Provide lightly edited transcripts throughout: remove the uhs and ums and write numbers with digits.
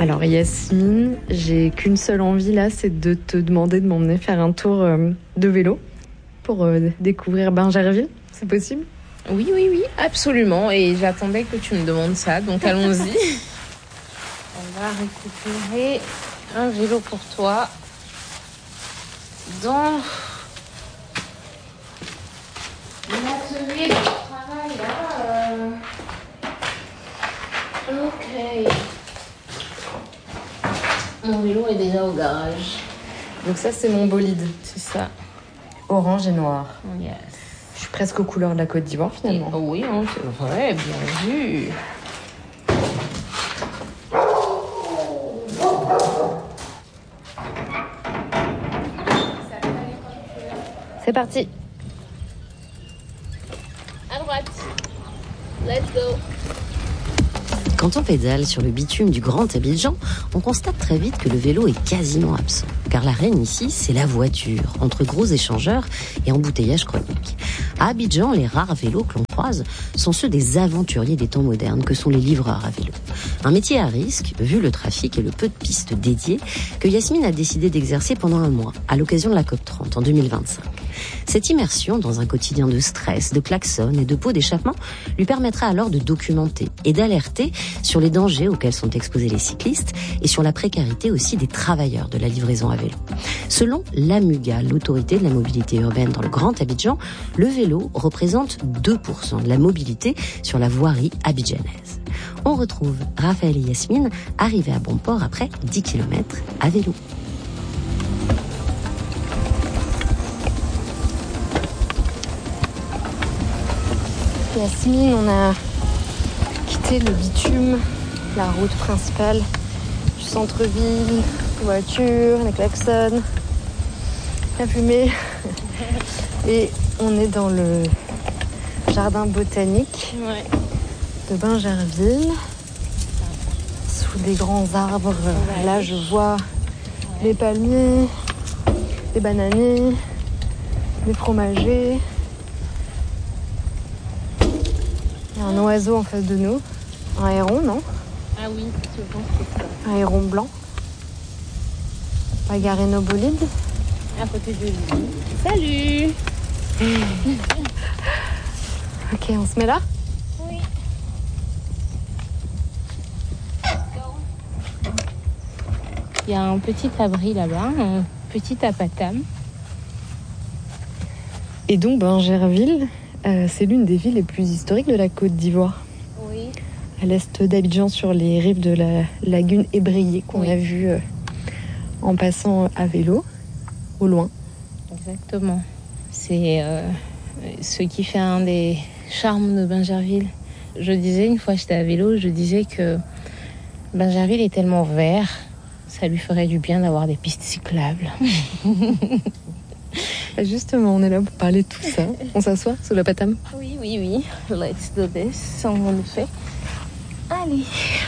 Alors Yasmine, j'ai qu'une seule envie là, c'est de te demander de m'emmener faire un tour de vélo pour découvrir Bingerville. C'est possible ? Oui, absolument. Et j'attendais que tu me demandes ça, donc allons-y. On va récupérer un vélo pour toi dans l'atelier de travail là. Ok. Mon vélo est déjà au garage. Donc ça c'est mon bolide. C'est ça. Orange et noir. Yes. Je suis presque aux couleurs de la Côte d'Ivoire finalement. Oui, hein, c'est vrai, bien vu. C'est parti. À droite. Let's go. Quand on pédale sur le bitume du Grand Abidjan, on constate très vite que le vélo est quasiment absent. Car la reine ici, c'est la voiture, entre gros échangeurs et embouteillages chroniques. À Abidjan, les rares vélos que l'on croise sont ceux des aventuriers des temps modernes, que sont les livreurs à vélo. Un métier à risque, vu le trafic et le peu de pistes dédiées, que Yasmine a décidé d'exercer pendant un mois, à l'occasion de la COP30 en 2025. Cette immersion dans un quotidien de stress, de klaxons et de pots d'échappement lui permettra alors de documenter et d'alerter sur les dangers auxquels sont exposés les cyclistes et sur la précarité aussi des travailleurs de la livraison à vélo. Selon l'AMUGA, l'autorité de la mobilité urbaine dans le Grand Abidjan, le vélo représente 2% de la mobilité sur la voirie abidjanaise. On retrouve Raphaël et Yasmine arrivés à bon port après 10 km à vélo. Yasmine, on a quitté le bitume, la route principale du centre-ville, les voitures, les klaxons, la fumée. Et on est dans le jardin botanique de Bingerville, sous des grands arbres. Là, je vois les palmiers, les bananiers, les fromagers. Il y a un oiseau en face de nous, un héron, non ? Ah oui, je pense que c'est ça. Un héron blanc. On va garer nos bolides. À côté de lui. Salut. Ok, on se met là ? Oui. Il y a un petit abri là-bas, un petit apatam. Et donc Bingerville, c'est l'une des villes les plus historiques de la Côte d'Ivoire. Oui. À l'est d'Abidjan, sur les rives de la lagune ébrayée qu'on a vue en passant à vélo, au loin. Exactement. C'est ce qui fait un des charmes de Bingerville. Je disais, une fois j'étais à vélo, je disais que Bingerville est tellement vert, ça lui ferait du bien d'avoir des pistes cyclables. Justement, on est là pour parler de tout ça. On s'assoit sous la patame ? Oui. Let's do this. On le fait. Allez.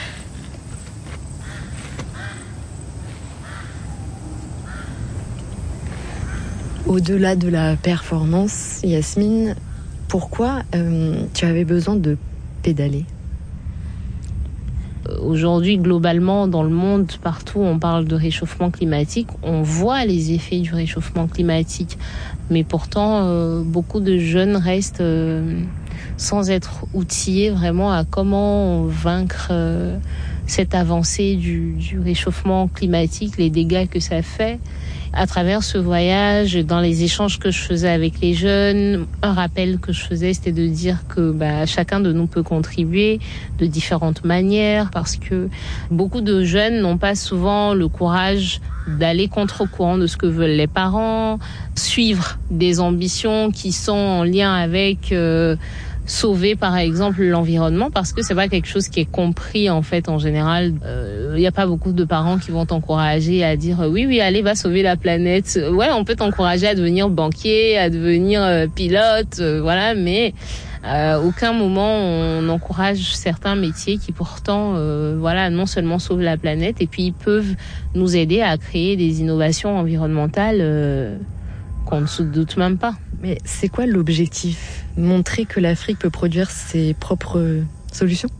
Au-delà de la performance, Yasmine, pourquoi tu avais besoin de pédaler ? Aujourd'hui, globalement, dans le monde, partout, on parle de réchauffement climatique. On voit les effets du réchauffement climatique. Mais pourtant, beaucoup de jeunes restent sans être outillés vraiment à comment vaincre cette avancée du réchauffement climatique, les dégâts que ça fait. À travers ce voyage, dans les échanges que je faisais avec les jeunes, un rappel que je faisais, c'était de dire que chacun de nous peut contribuer de différentes manières, parce que beaucoup de jeunes n'ont pas souvent le courage d'aller contre-courant de ce que veulent les parents, suivre des ambitions qui sont en lien avec sauver par exemple l'environnement, parce que c'est pas quelque chose qui est compris en fait en général. Il y a pas beaucoup de parents qui vont t'encourager à dire oui allez, va sauver la planète. Ouais, on peut t'encourager à devenir banquier, à devenir pilote, voilà, mais aucun moment on encourage certains métiers qui pourtant non seulement sauvent la planète, et puis ils peuvent nous aider à créer des innovations environnementales qu'on ne se doute même pas. Mais c'est quoi l'objectif ? Montrer que l'Afrique peut produire ses propres solutions ?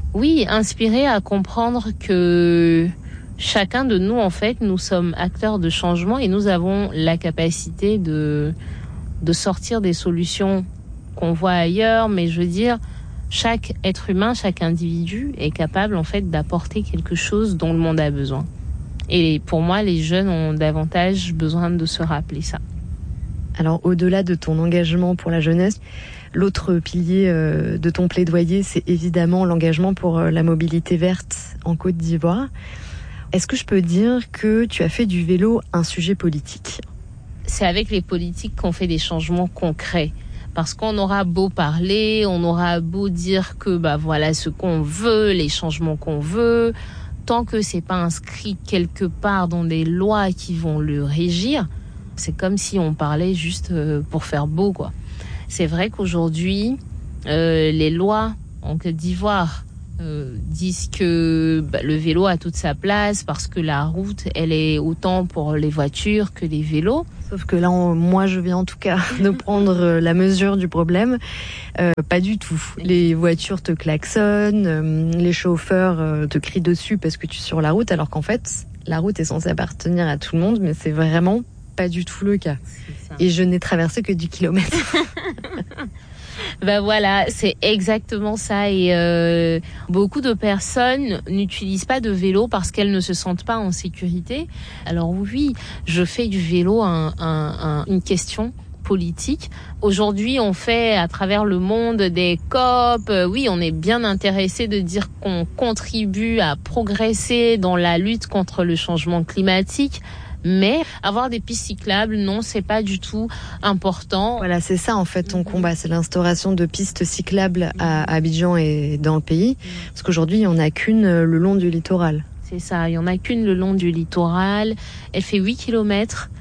Oui, inspirer à comprendre que chacun de nous, en fait, nous sommes acteurs de changement et nous avons la capacité de sortir des solutions qu'on voit ailleurs. Mais je veux dire, chaque être humain, chaque individu est capable, en fait, d'apporter quelque chose dont le monde a besoin. Et pour moi, les jeunes ont davantage besoin de se rappeler ça. Alors, au-delà de ton engagement pour la jeunesse, l'autre pilier de ton plaidoyer, c'est évidemment l'engagement pour la mobilité verte en Côte d'Ivoire. Est-ce que je peux dire que tu as fait du vélo un sujet politique ? C'est avec les politiques qu'on fait des changements concrets. Parce qu'on aura beau parler, on aura beau dire que voilà ce qu'on veut, les changements qu'on veut, tant que c'est pas inscrit quelque part dans des lois qui vont le régir, c'est comme si on parlait juste pour faire beau, quoi. C'est vrai qu'aujourd'hui, les lois en Côte d'Ivoire disent que le vélo a toute sa place parce que la route, elle est autant pour les voitures que les vélos. Sauf que là, moi, je viens en tout cas de prendre la mesure du problème. Pas du tout. Les voitures te klaxonnent, les chauffeurs te crient dessus parce que tu es sur la route, alors qu'en fait, la route est censée appartenir à tout le monde, mais c'est vraiment pas du tout le cas. Et je n'ai traversé que 10 kilomètres. Voilà, c'est exactement ça. Et beaucoup de personnes n'utilisent pas de vélo parce qu'elles ne se sentent pas en sécurité. Alors oui, je fais du vélo une question politique. Aujourd'hui, on fait à travers le monde des COP. Oui, on est bien intéressé de dire qu'on contribue à progresser dans la lutte contre le changement climatique. Mais avoir des pistes cyclables, non, c'est pas du tout important. Voilà, c'est ça en fait ton combat, c'est l'instauration de pistes cyclables à Abidjan et dans le pays. Parce qu'aujourd'hui, il n'y en a qu'une le long du littoral. C'est ça, il n'y en a qu'une le long du littoral. Elle fait 8 kilomètres.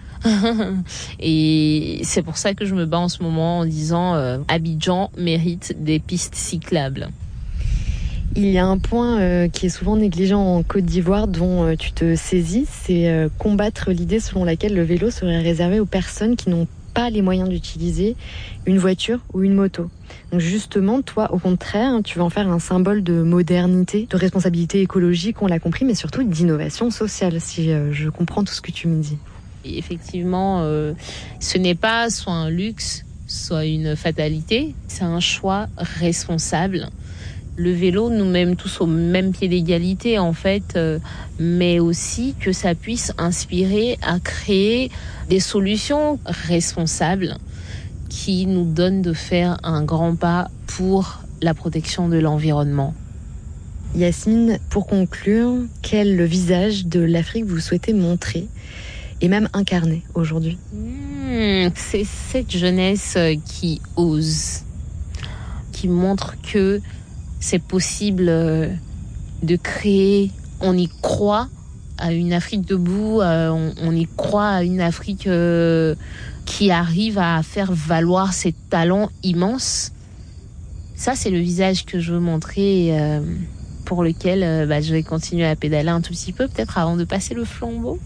Et c'est pour ça que je me bats en ce moment en disant Abidjan mérite des pistes cyclables. Il y a un point qui est souvent négligé en Côte d'Ivoire dont tu te saisis, c'est combattre l'idée selon laquelle le vélo serait réservé aux personnes qui n'ont pas les moyens d'utiliser une voiture ou une moto. Donc justement, toi, au contraire, tu vas en faire un symbole de modernité, de responsabilité écologique, on l'a compris, mais surtout d'innovation sociale, si je comprends tout ce que tu me dis. Et effectivement, ce n'est pas soit un luxe, soit une fatalité, c'est un choix responsable. Le vélo nous met tous au même pied d'égalité en fait, mais aussi que ça puisse inspirer à créer des solutions responsables qui nous donnent de faire un grand pas pour la protection de l'environnement. Yasmine, pour conclure, quel est le visage de l'Afrique vous souhaitez montrer et même incarner aujourd'hui ? C'est cette jeunesse qui ose, qui montre que c'est possible de créer, on y croit à une Afrique debout, on y croit à une Afrique qui arrive à faire valoir ses talents immenses. Ça, c'est le visage que je veux montrer, pour lequel je vais continuer à pédaler un tout petit peu, peut-être avant de passer le flambeau.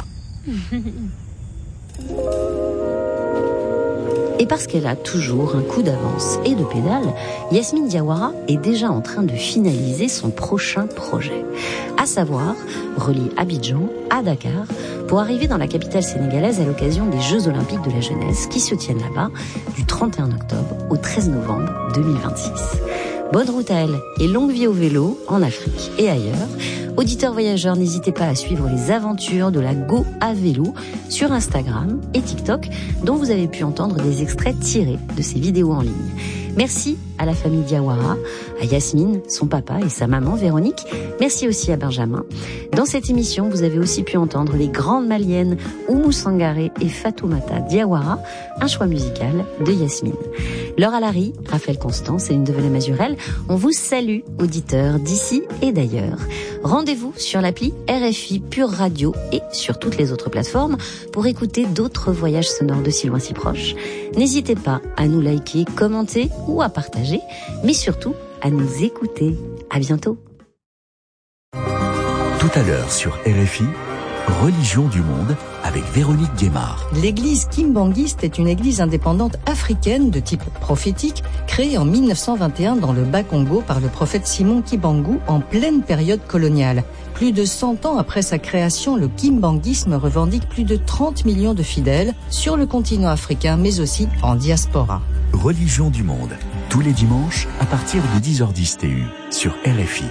Et parce qu'elle a toujours un coup d'avance et de pédale, Yasmine Diawara est déjà en train de finaliser son prochain projet. À savoir, relier Abidjan à Dakar pour arriver dans la capitale sénégalaise à l'occasion des Jeux Olympiques de la jeunesse qui se tiennent là-bas du 31 octobre au 13 novembre 2026. Bonne route à elle et longue vie au vélo en Afrique et ailleurs. Auditeurs voyageurs, n'hésitez pas à suivre les aventures de la Go à vélo sur Instagram et TikTok, dont vous avez pu entendre des extraits tirés de ces vidéos en ligne. Merci à la famille Diawara, à Yasmine, son papa et sa maman Véronique. Merci aussi à Benjamin. Dans cette émission, vous avez aussi pu entendre les grandes maliennes Oumou Sangaré et Fatoumata Diawara, un choix musical de Yasmine. Laure Alary, Raphaël Constance et une Devenay Mazurel, on vous salue, auditeurs d'ici et d'ailleurs. Rendez-vous sur l'appli RFI Pure Radio et sur toutes les autres plateformes pour écouter d'autres voyages sonores de si loin si proche. N'hésitez pas à nous liker, commenter ou à partager, mais surtout à nous écouter. À bientôt. Tout à l'heure sur RFI, Religion du monde avec Véronique Guémard. L'église kimbangiste est une église indépendante africaine de type prophétique créée en 1921 dans le Bas-Congo par le prophète Simon Kimbangu en pleine période coloniale. Plus de 100 ans après sa création, le kimbanguisme revendique plus de 30 millions de fidèles sur le continent africain mais aussi en diaspora. Religion du monde, tous les dimanches à partir de 10h10 TU sur RFI.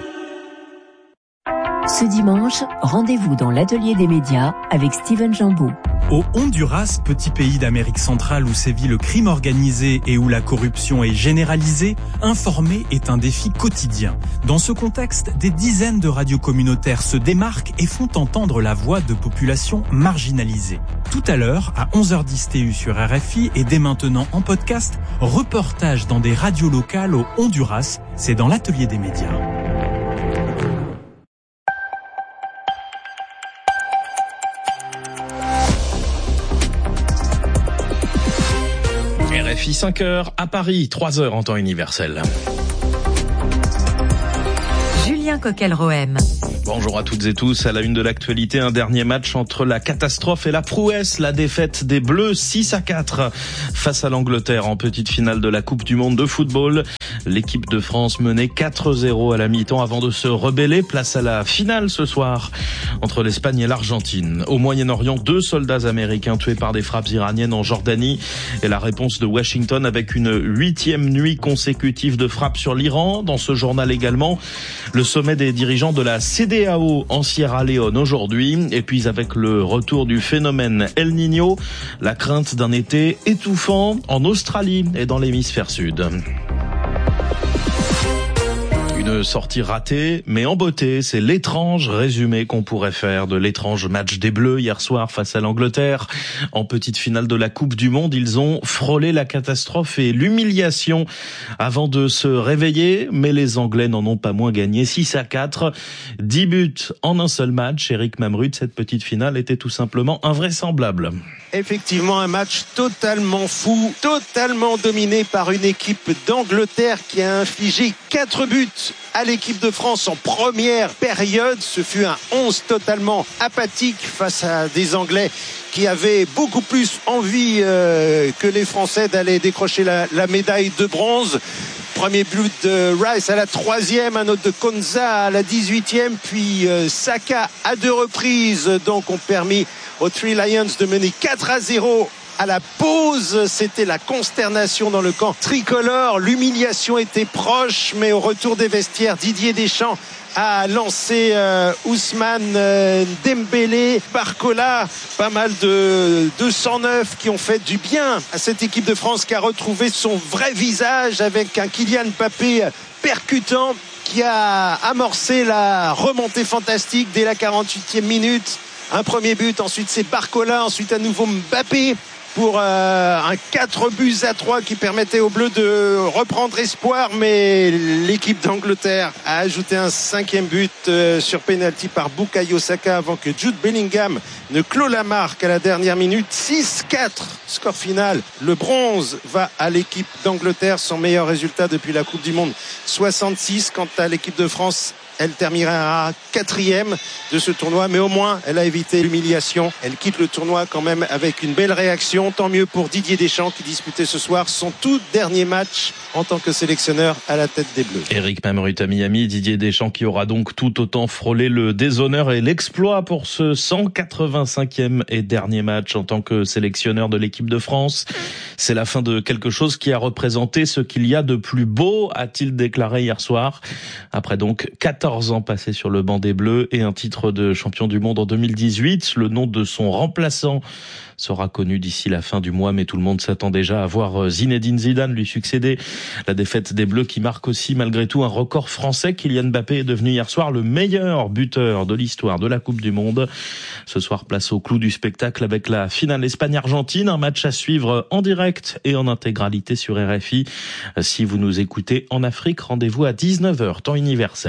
Ce dimanche, rendez-vous dans l'atelier des médias avec Steven Jambeau. Au Honduras, petit pays d'Amérique centrale où sévit le crime organisé et où la corruption est généralisée, informer est un défi quotidien. Dans ce contexte, des dizaines de radios communautaires se démarquent et font entendre la voix de populations marginalisées. Tout à l'heure, à 11h10 TU sur RFI et dès maintenant en podcast, reportage dans des radios locales au Honduras, c'est dans l'atelier des médias. RFI 5h à Paris, 3h en temps universel. Julien Coquel-Rohem. Bonjour à toutes et tous. À la une de l'actualité, un dernier match entre la catastrophe et la prouesse. La défaite des Bleus 6-4 face à l'Angleterre en petite finale de la Coupe du Monde de football. L'équipe de France menait 4-0 à la mi-temps avant de se rebeller. Place à la finale ce soir entre l'Espagne et l'Argentine. Au Moyen-Orient, 2 soldats américains tués par des frappes iraniennes en Jordanie. Et la réponse de Washington avec une 8e nuit consécutive de frappes sur l'Iran. Dans ce journal également, le sommet des dirigeants de la CEDEAO en Sierra Leone aujourd'hui. Et puis avec le retour du phénomène El Niño, la crainte d'un été étouffant en Australie et dans l'hémisphère sud. Une sortie ratée, mais en beauté, c'est l'étrange résumé qu'on pourrait faire de l'étrange match des Bleus hier soir face à l'Angleterre. En petite finale de la Coupe du Monde, ils ont frôlé la catastrophe et l'humiliation avant de se réveiller, mais les Anglais n'en ont pas moins gagné 6-4. 10 buts en un seul match. Eric Mamrud, cette petite finale était tout simplement invraisemblable. Effectivement, un match totalement fou, totalement dominé par une équipe d'Angleterre qui a infligé 4 buts à l'équipe de France en première période. Ce fut un 11 totalement apathique face à des Anglais qui avaient beaucoup plus envie que les Français d'aller décrocher la médaille de bronze. Premier but de Rice à la 3e, un autre de Konza à la 18e, puis Saka à 2 reprises donc ont permis aux Three Lions de mener 4-0 à la pause. C'était la consternation dans le camp tricolore. L'humiliation était proche, mais au retour des vestiaires, Didier Deschamps a lancé Ousmane Dembélé, Barcola, pas mal de 209 qui ont fait du bien à cette équipe de France qui a retrouvé son vrai visage avec un Kylian Mbappé percutant qui a amorcé la remontée fantastique dès la 48e minute. Un premier but, ensuite c'est Barcola, ensuite à nouveau Mbappé pour un 4-3 qui permettait aux Bleus de reprendre espoir, mais l'équipe d'Angleterre a ajouté un 5e but sur penalty par Bukayo Saka avant que Jude Bellingham ne clôt la marque à la dernière minute. 6-4, score final. Le bronze va à l'équipe d'Angleterre, son meilleur résultat depuis la Coupe du Monde 66. Quant à l'équipe de France, elle terminera 4e de ce tournoi, mais au moins elle a évité l'humiliation. Elle quitte le tournoi quand même avec une belle réaction. Tant mieux pour Didier Deschamps qui disputait ce soir son tout dernier match en tant que sélectionneur à la tête des Bleus. Eric Mamrud à Miami, Didier Deschamps qui aura donc tout autant frôlé le déshonneur et l'exploit pour ce 185e et dernier match en tant que sélectionneur de l'équipe de France. C'est la fin de quelque chose qui a représenté ce qu'il y a de plus beau, a-t-il déclaré hier soir. Après donc 14 ans passés sur le banc des Bleus et un titre de champion du monde en 2018. Le nom de son remplaçant sera connu d'ici la fin du mois, mais tout le monde s'attend déjà à voir Zinedine Zidane lui succéder. La défaite des Bleus qui marque aussi malgré tout un record français. Kylian Mbappé est devenu hier soir le meilleur buteur de l'histoire de la Coupe du Monde. Ce soir, place au clou du spectacle avec la finale Espagne-Argentine. Un match à suivre en direct et en intégralité sur RFI. Si vous nous écoutez en Afrique, rendez-vous à 19h, temps universel.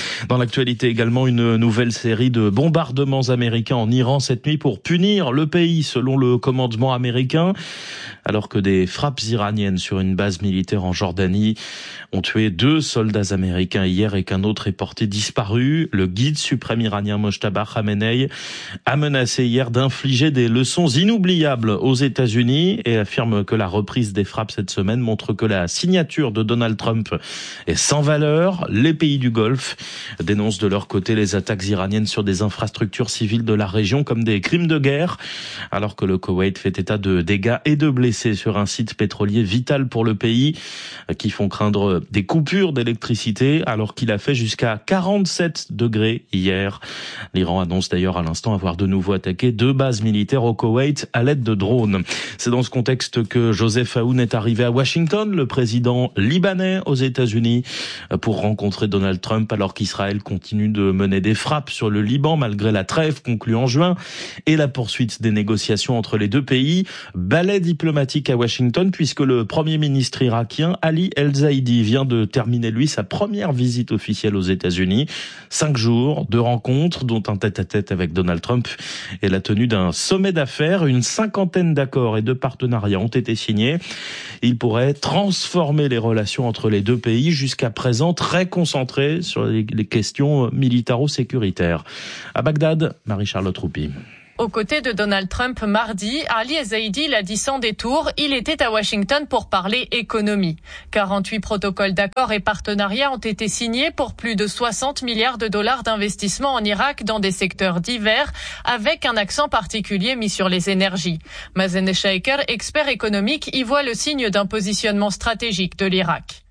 Dans l'actualité également, une nouvelle série de bombardements américains en Iran cette nuit pour punir le pays, selon le commandement américain, alors que des frappes iraniennes sur une base militaire en Jordanie ont tué 2 soldats américains hier et qu'un autre est porté disparu. Le guide suprême iranien Mojtaba Khamenei a menacé hier d'infliger des leçons inoubliables aux États-Unis et affirme que la reprise des frappes cette semaine montre que la signature de Donald Trump est sans valeur. Les pays du Golfe dénoncent de leur côté les attaques iraniennes sur des infrastructures civiles de la région comme des crimes de guerre, alors que le Koweït fait état de dégâts et de blessés sur un site pétrolier vital pour le pays, qui font craindre des coupures d'électricité alors qu'il a fait jusqu'à 47 degrés hier. L'Iran annonce d'ailleurs à l'instant avoir de nouveau attaqué 2 bases militaires au Koweït à l'aide de drones. C'est dans ce contexte que Joseph Aoun est arrivé à Washington, le président libanais aux États-Unis, pour rencontrer Donald Trump alors qu'Israël continue de mener des frappes sur le Liban malgré la trêve conclue en juin et la poursuite des négociations entre les 2 pays. Balai diplomatique à Washington puisque le premier ministre irakien Ali El-Zaidi vient de terminer lui sa première visite officielle aux États-Unis. 5 jours de rencontres dont un tête-à-tête avec Donald Trump et la tenue d'un sommet d'affaires. Une 50aine d'accords et de partenariats ont été signés. Il pourrait transformer les relations entre les 2 pays, jusqu'à présent très concentrées sur les questions militaro-sécuritaires. À Bagdad, Marie-Charlotte Roupi. Aux côtés de Donald Trump mardi, Ali El-Zaidi l'a dit sans détour, il était à Washington pour parler économie. 48 protocoles d'accord et partenariats ont été signés pour plus de 60 milliards de dollars d'investissement en Irak dans des secteurs divers, avec un accent particulier mis sur les énergies. Mazen Shaker, expert économique, y voit le signe d'un positionnement stratégique de l'Irak.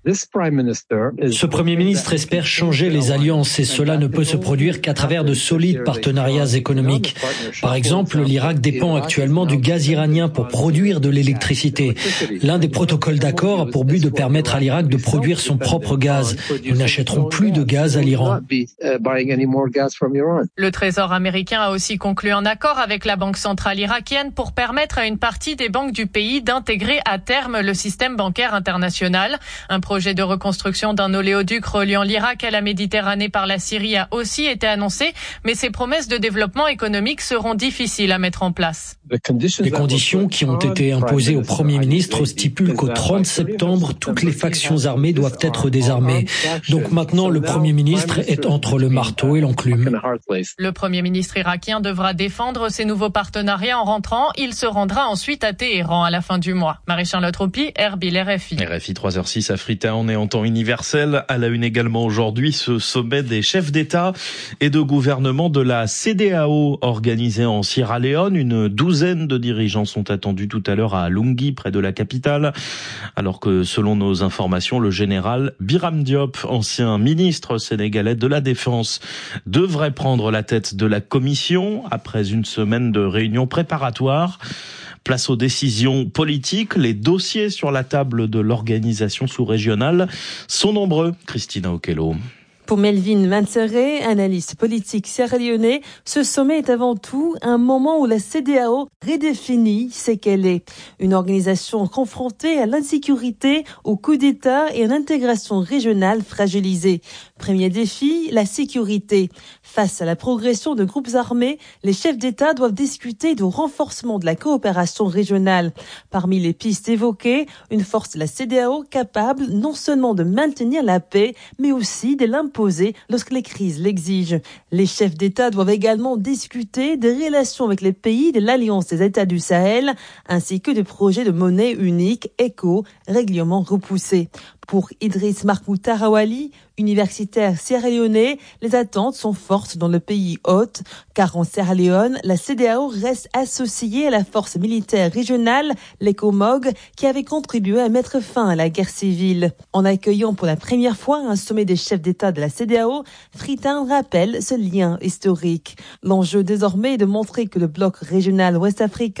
Ce Premier ministre espère changer les alliances et cela ne peut se produire qu'à travers de solides partenariats économiques. Par exemple, l'Irak dépend actuellement du gaz iranien pour produire de l'électricité. L'un des protocoles d'accord a pour but de permettre à l'Irak de produire son propre gaz. Nous n'achèterons plus de gaz à l'Iran. Le Trésor américain a aussi conclu un accord avec la Banque centrale irakienne pour permettre à une partie des banques du pays d'intégrer à terme le système bancaire international. Un projet de reconstruction d'un oléoduc reliant l'Irak à la Méditerranée par la Syrie a aussi été annoncé, mais ces promesses de développement économique seront difficiles à mettre en place. Les conditions qui ont été imposées au Premier ministre stipulent qu'au 30 septembre, toutes les factions armées doivent être désarmées. Donc maintenant, le Premier ministre est entre le marteau et l'enclume. Le Premier ministre irakien devra défendre ses nouveaux partenariats en rentrant. Il se rendra ensuite à Téhéran à la fin du mois. Marie-Charlotte Roupi, Erbil, RFI. RFI 3h06 à Freetown et en temps universel. À la une également aujourd'hui, ce sommet des chefs d'État et de gouvernement de la CEDEAO organisé en Sierra Leone. Une douzaine de dirigeants sont attendus tout à l'heure à Lungi, près de la capitale. Alors que, selon nos informations, le général Biram Diop, ancien ministre sénégalais de la Défense, devrait prendre la tête de la commission après une semaine de réunions préparatoires. Place aux décisions politiques. Les dossiers sur la table de l'organisation sous-régionale sont nombreux. Christina Okello. Pour Melvin Manseré, analyste politique sierra-léonais, ce sommet est avant tout un moment où la CEDEAO redéfinit ce qu'elle est. Une organisation confrontée à l'insécurité, au coup d'État et à une intégration régionale fragilisée. Premier défi, la sécurité. Face à la progression de groupes armés, les chefs d'État doivent discuter du renforcement de la coopération régionale. Parmi les pistes évoquées, une force de la CEDEAO capable non seulement de maintenir la paix, mais aussi de l'imposer lorsque les crises l'exigent. Les chefs d'État doivent également discuter des relations avec les pays de l'Alliance des États du Sahel, ainsi que des projets de monnaie unique, ECO, régulièrement repoussés. Pour Idriss Mahmoud Tarawali, universitaire sierra-léonais, les attentes sont fortes dans le pays hôte, car en Sierra Leone, la CEDEAO reste associée à la force militaire régionale, l'ECOMOG, qui avait contribué à mettre fin à la guerre civile. En accueillant pour la première fois un sommet des chefs d'État de la CEDEAO, Freetown rappelle ce lien historique. L'enjeu désormais est de montrer que le bloc régional ouest-africain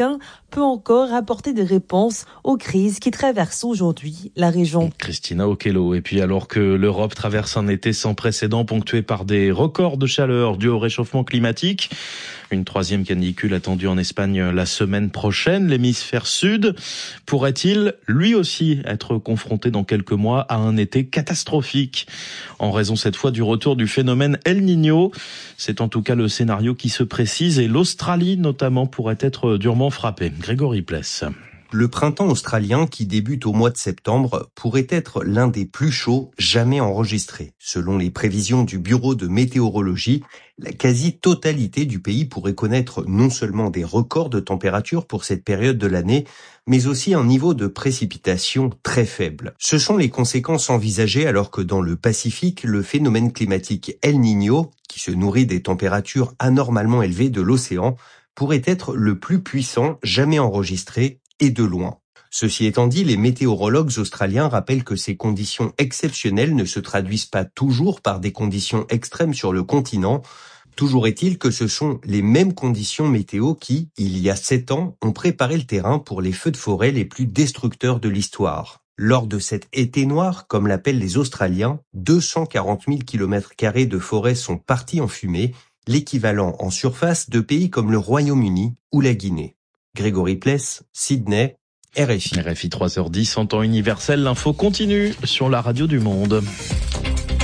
peut encore apporter des réponses aux crises qui traversent aujourd'hui la région. Christina Okello. Et puis alors que l'Europe traverse un été sans précédent ponctué par des records de chaleur dus au réchauffement climatique, une troisième canicule attendue en Espagne la semaine prochaine, l'hémisphère sud pourrait-il lui aussi être confronté dans quelques mois à un été catastrophique en raison cette fois du retour du phénomène El Niño. C'est en tout cas le scénario qui se précise et l'Australie notamment pourrait être durement frappée. Grégory Pless. Le printemps australien qui débute au mois de septembre pourrait être l'un des plus chauds jamais enregistrés. Selon les prévisions du Bureau de météorologie, la quasi-totalité du pays pourrait connaître non seulement des records de température pour cette période de l'année, mais aussi un niveau de précipitation très faible. Ce sont les conséquences envisagées alors que dans le Pacifique, le phénomène climatique El Niño, qui se nourrit des températures anormalement élevées de l'océan, pourrait être le plus puissant jamais enregistré et de loin. Ceci étant dit, les météorologues australiens rappellent que ces conditions exceptionnelles ne se traduisent pas toujours par des conditions extrêmes sur le continent. Toujours est-il que ce sont les mêmes conditions météo qui, il y a 7 ans, ont préparé le terrain pour les feux de forêt les plus destructeurs de l'histoire. Lors de cet été noir, comme l'appellent les Australiens, 240 000 km² de forêt sont partis en fumée, l'équivalent en surface de pays comme le Royaume-Uni ou la Guinée. Grégory Pless, Sydney, RFI. RFI 3h10 en temps universel, l'info continue sur la radio du Monde.